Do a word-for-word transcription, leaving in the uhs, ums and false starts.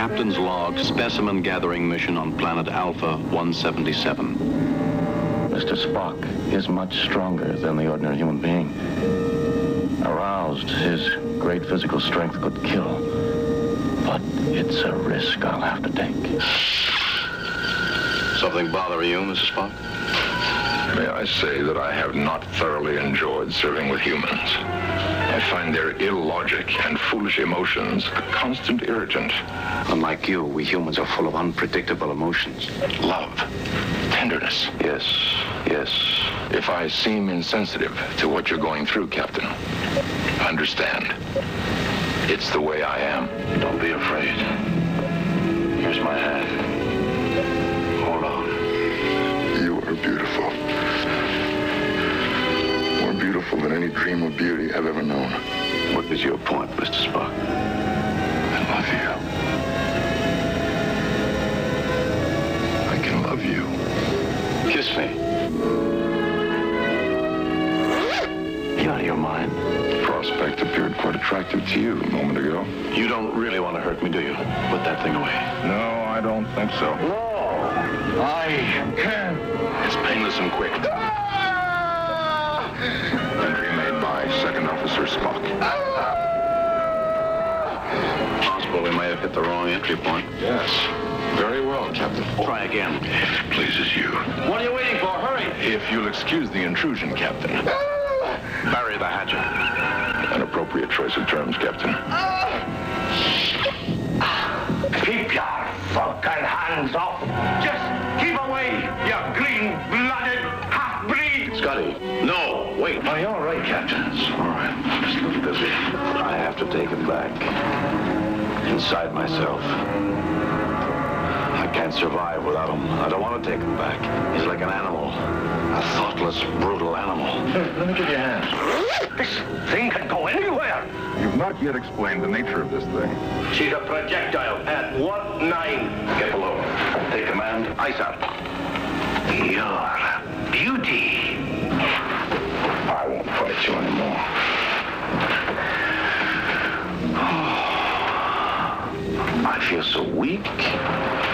Captain's log, specimen gathering mission on planet Alpha one seventy-seven. Mister Spock is much stronger than the ordinary human being. Aroused, his great physical strength could kill. But it's a risk I'll have to take. Something bother you, Missus Spock? May I say that I have not thoroughly enjoyed serving with humans. I find their illogic and foolish emotions a constant irritant. Unlike you, we humans are full of unpredictable emotions. Love, tenderness. Yes, yes. If I seem insensitive to what you're going through, Captain, understand. It's the way I am. Don't be afraid. Here's my hand. Hold on. You are beautiful. More beautiful than any dream of beauty I've ever known. What is your point, Mister Spock? I love you. I can love you. Kiss me. You out of your mind? Prospect appeared quite attractive to you a moment ago. You don't really want to hurt me, do you? Put that thing away. No, I don't think so. No! I can't. It's painless and quick. Entry made by Second Officer Spock. Possible we may have hit the wrong entry point. Yes. Very well, Captain. Try again. If it pleases you. What are you waiting for? Hurry! If you'll excuse the intrusion, Captain. Bury the hatchet. An appropriate choice of terms, Captain. Keep your fucking hands off. Just keep away, you green-blooded half-breed. Scotty, no, wait. Are you all right, Captain? It's all right. I'm just a little busy. I have to take him back. Inside myself. I can't survive without him. I don't want to take him back. He's like an animal. A thoughtless, brutal animal. Here, let me give you a hand. This thing can go anywhere. You've not yet explained the nature of this thing. She's a projectile at one nine. Get below. Take command. Aye, sir. You're a beauty.